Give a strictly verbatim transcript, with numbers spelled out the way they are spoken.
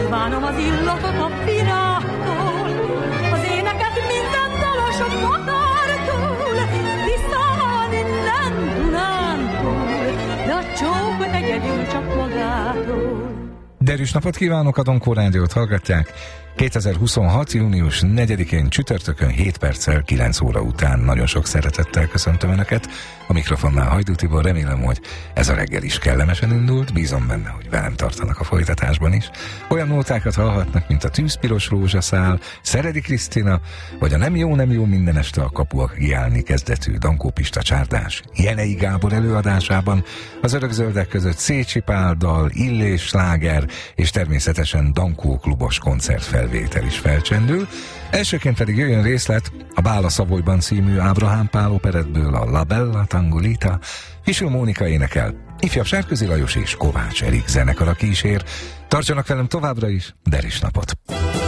kívánom az illatot a virágtól, az éneket minden dalosok madártól, tisztán innen Dunántól, de a csókot egyedül csak magától. Derűs napot kívánok, a Donkó Rádiót hallgatják. kétezer-huszonhat. június negyedikén csütörtökön hét perccel kilenc óra után nagyon sok szeretettel köszöntöm Önöket. A mikrofonnál Hajdú Tibor, remélem, hogy ez a reggel is kellemesen indult, bízom benne, hogy velem tartanak a folytatásban is. Olyan nótákat hallhatnak, mint a Tűzpiros rózsaszál, Szeredi Krisztina, vagy a Nem jó, nem jó minden este a kapuak kiállni kezdetű Dankó Pista csárdás Jenei Gábor előadásában, az Örökzöldek között Szécsi Pál dal, Illés sláger és természetesen Dankó klubos koncertfelvétel is felcsendül. Elsőként pedig jöjjön részlet a Bála Szavolyban című Ábrahám Pál operettből, a La Bella Tangolita. Fisul Mónika énekel, ifjabb Sárközi Lajos és Kovács Erik zenekara kísér. Tartsanak velem továbbra is, Derűs napot!